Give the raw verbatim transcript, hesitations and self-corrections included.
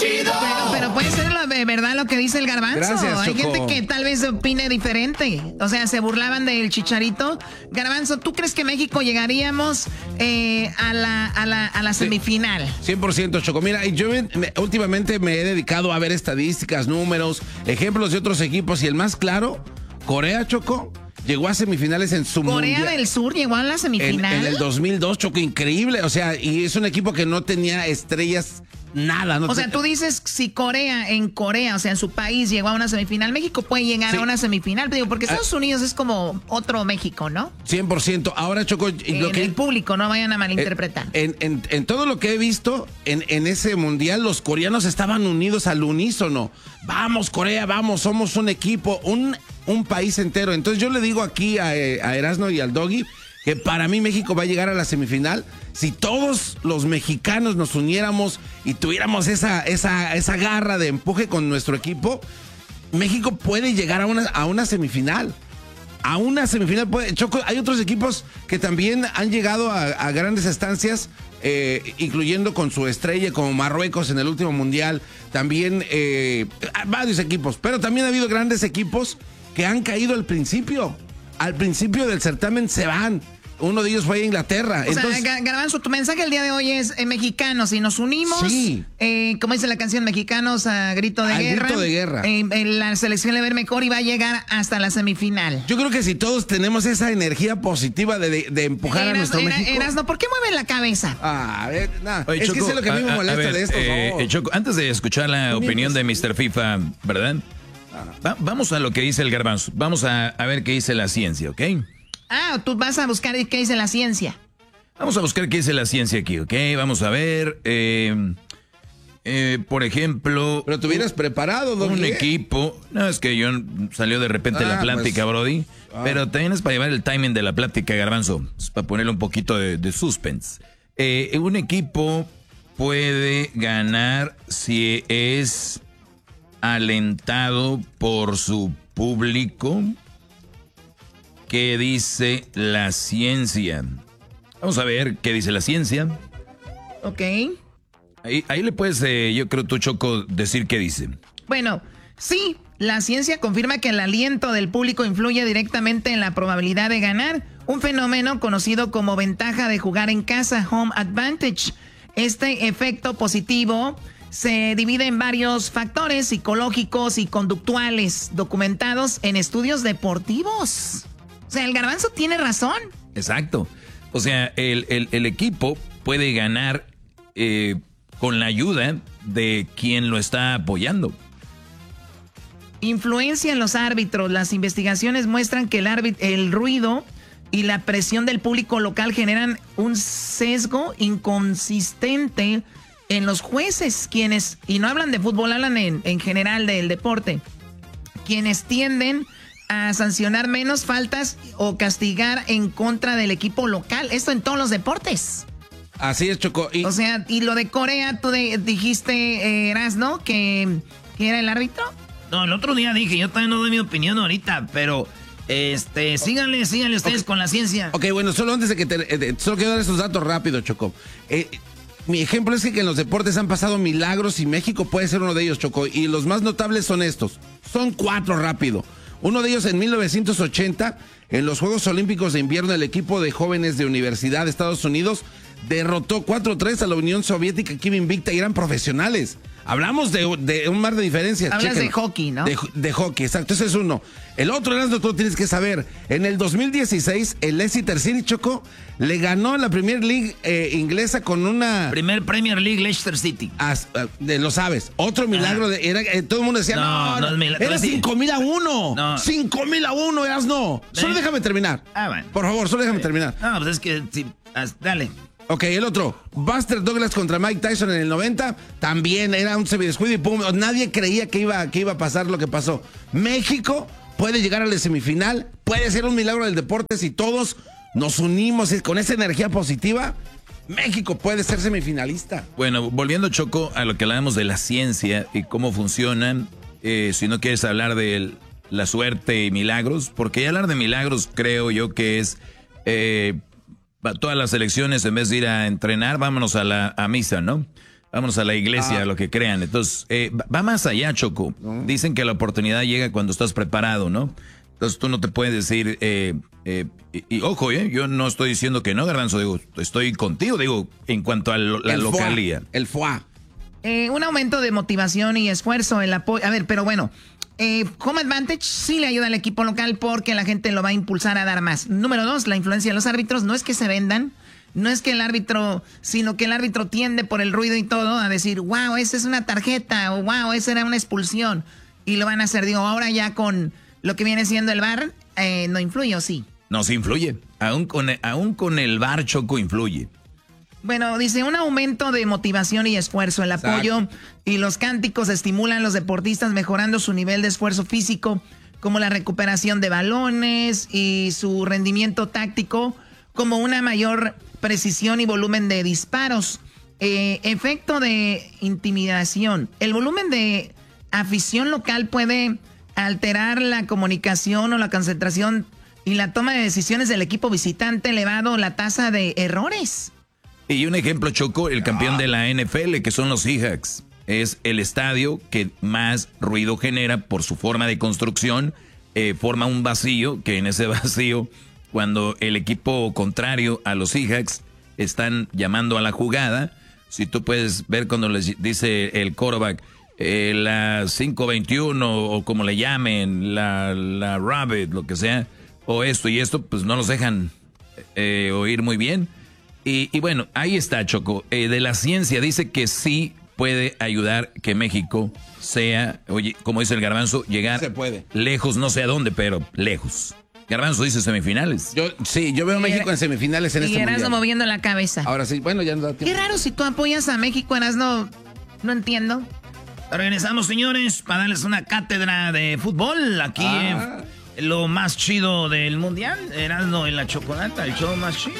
chido. Pero, pero puede ser lo de verdad lo que dice el Garbanzo. Gracias, Hay Choco. gente que tal vez opine diferente. O sea, se burlaban del Chicharito. Garbanzo, ¿tú crees que México llegaríamos eh, a, la, a, la, a la semifinal? cien por ciento, Choco. Mira, yo me- me- últimamente me he dedicado a ver estadísticas, números, ejemplos de otros equipos y el más claro, Corea, Choco, llegó a semifinales en su Corea mundial. del Sur llegó a la En, semifinal. en el dos mil dos, Choco, increíble. O sea, y es un equipo que no tenía estrellas, nada. No O sea, te- tú dices si Corea, en Corea, o sea, en su país llegó a una semifinal, México puede llegar Sí. a una semifinal. Digo, porque Estados Unidos es como otro México, ¿no? cien por ciento. Ahora, Choco, y lo En que... el público, no vayan a malinterpretar. En, en- en todo lo que he visto, en, en ese mundial, los coreanos estaban unidos al unísono. Vamos, Corea, vamos, somos un equipo, un, un país entero. Entonces yo le digo aquí a, eh, a Erasno y al Doggy que para mí México va a llegar a la semifinal si todos los mexicanos nos uniéramos y tuviéramos esa, esa, esa garra de empuje con nuestro equipo. México puede llegar a una, a una semifinal. A una semifinal puede. Choco, hay otros equipos que también han llegado a, a grandes estancias, eh, incluyendo con su estrella, como Marruecos en el último mundial. También eh, varios equipos. Pero también ha habido grandes equipos que han caído al principio. Al principio del certamen se van. Uno de ellos fue a Inglaterra. O Entonces, sea, Ga- Garbanzo, tu mensaje el día de hoy es eh, mexicanos, si nos unimos, Sí. eh, como dice la canción, mexicanos a grito de Al guerra. grito de guerra. eh, eh, la selección le va a ir mejor y va a llegar hasta la semifinal. yo creo que si todos tenemos esa energía positiva de, de- de empujar a Eras- nuestro era- México. Erasno, ¿por qué mueve la cabeza? Ah, a ver, nah, Oye, es Choco, que eso es lo que a mí me a- a molesta ver, de esto. eh, no. eh, Choco, antes de escuchar la opinión de mister FIFA, ¿verdad? Va- vamos a lo que dice el Garbanzo. Vamos a, a ver qué dice la ciencia, ¿ok? Ah, tú vas a buscar qué dice la ciencia. Vamos a buscar qué dice la ciencia aquí, ¿ok? Vamos a ver, eh, eh, por ejemplo... Pero te hubieras preparado, Don Un Guille. equipo... No, es que yo salió de repente Ah, la plática, pues. Brody. Ah. Pero también es para llevar el timing de la plática, Garbanzo. Es para ponerle un poquito de, de suspense. Eh, un equipo puede ganar si es alentado por su público. ¿Qué dice la ciencia? Vamos a ver qué dice la ciencia. Ok. Ahí, ahí le puedes, eh, yo creo tú, Choco, decir qué dice. Bueno, sí, la ciencia confirma que el aliento del público influye directamente en la probabilidad de ganar, un fenómeno conocido como ventaja de jugar en casa, home advantage. Este efecto positivo se divide en varios factores psicológicos y conductuales documentados en estudios deportivos. O sea, el Garbanzo tiene razón. Exacto. O sea, el, el- el equipo puede ganar eh, con la ayuda de quien lo está apoyando. Influencia en los árbitros. Las investigaciones muestran que el, árbit- el ruido y la presión del público local generan un sesgo inconsistente en los jueces, quienes, y no hablan de fútbol, hablan en, en general del deporte, quienes tienden a sancionar menos faltas o castigar en contra del equipo local. Esto en todos los deportes. Así es, Choco. Y, O sea, y lo de Corea, tú de- dijiste, eh, Erasno, que, que era el árbitro. No, el otro día dije, yo también no doy mi opinión ahorita, pero este, síganle, síganle ustedes Ok. con la ciencia. ok, bueno, solo antes de que te... eh, de- solo quiero dar estos datos rápido, Choco. Eh, mi ejemplo es que en los deportes han pasado milagros y México puede ser uno de ellos, Choco. Y los más notables son estos. Son cuatro rápido. Uno de ellos en mil novecientos ochenta, en los Juegos Olímpicos de Invierno, el equipo de jóvenes de Universidad de Estados Unidos derrotó cuatro tres a la Unión Soviética, que iba invicta y eran profesionales. Hablamos de, de un mar de diferencias. Hablas chéquenlo. de hockey, ¿no? De, de hockey, exacto. Ese es uno. El otro, Erasmo, tú tienes que saber. En el dos mil dieciséis, el Leicester City, Choco, le ganó la Premier League eh, inglesa con una... Primer Premier League Leicester City. As- ah, de- lo sabes. Otro milagro. De, era, eh, todo el mundo decía, No, no, no no, es milagro. era Sí. cinco mil a uno. No. cinco mil a uno, Erasmo. Solo Ven. déjame terminar. Ah, bueno. Por favor, solo déjame terminar. No, pues es que, sí, as- dale. Ok, el otro, Buster Douglas contra Mike Tyson en el noventa, también era un semidescuido y pum, nadie creía que iba, que iba a pasar lo que pasó. México puede llegar a la semifinal, puede ser un milagro del deporte si todos nos unimos con esa energía positiva. México puede ser semifinalista. Bueno, volviendo, Choco, a lo que hablábamos de la ciencia y cómo funcionan, eh, si no quieres hablar de la suerte y milagros, porque hablar de milagros creo yo que es... Eh, todas las elecciones, en vez de ir a entrenar, vámonos a la a misa, ¿no? Vámonos a la iglesia, Ah. lo que crean. Entonces, eh, va más allá, Choco. No. Dicen que la oportunidad llega cuando estás preparado, ¿no? Entonces tú no te puedes decir, eh, eh, y, y ojo, eh, yo no estoy diciendo que no, Garbanzo, digo, estoy contigo, digo, en cuanto a lo- la El localía. foie, el foie. Eh, un aumento de motivación y esfuerzo, el apoyo. A ver, pero bueno, eh, Home Advantage sí le ayuda al equipo local porque la gente lo va a impulsar a dar más. Número dos, la influencia de los árbitros. No es que se vendan, no es que el árbitro, sino que el árbitro tiende por el ruido y todo a decir, wow, esa es una tarjeta, o wow, esa era una expulsión. Y lo van a hacer, digo, ahora ya con lo que viene siendo el V A R, eh, no influye, ¿o sí? No, sí influye. Aún con, aún con el V A R, Choco, influye. Bueno, dice un aumento de motivación y esfuerzo. El apoyo Exacto. y los cánticos estimulan a los deportistas mejorando su nivel de esfuerzo físico, como la recuperación de balones y su rendimiento táctico, como una mayor precisión y volumen de disparos. Eh, efecto de intimidación. El volumen de afición local puede alterar la comunicación o la concentración y la toma de decisiones del equipo visitante, elevado la tasa de errores. Y un ejemplo, Choco, el campeón de la N F L, que son los Seahawks. Es el estadio que más ruido genera por su forma de construcción. Eh, forma un vacío, que en ese vacío, cuando el equipo contrario a los Seahawks están llamando a la jugada, si tú puedes ver cuando les dice el quarterback, eh, la cinco veintiuno o como le llamen, la, la Rabbit, lo que sea, o esto y esto, pues no los dejan eh, oír muy bien. Y, y bueno, ahí está, Choco. Eh, de la ciencia dice que sí puede ayudar que México sea, oye, como dice el Garbanzo, llegar Se puede. lejos, no sé a dónde, pero lejos. Garbanzo dice semifinales. Yo, sí, yo veo a México en semifinales en Y este Erasmo mundial. moviendo la cabeza. Ahora sí, bueno, ya no da Qué tiempo. raro si tú apoyas a México, Erasmo. No entiendo. Regresamos, señores, para darles una cátedra de fútbol. Aquí Ah. eh, lo más chido del mundial. Erasmo en la chocolata, el show más chido.